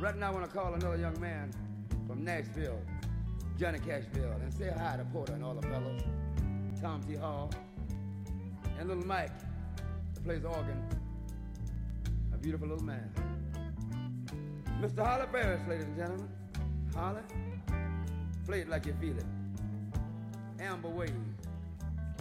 Right now I want to call another young man from Nashville, Johnny Cashville, and say hi to Porter and all the fellows, Tom T. Hall, and little Mike, that plays organ, a beautiful little man. Mr. Holly Barris, ladies and gentlemen. Holly, play it like you feel it. Amber Wave.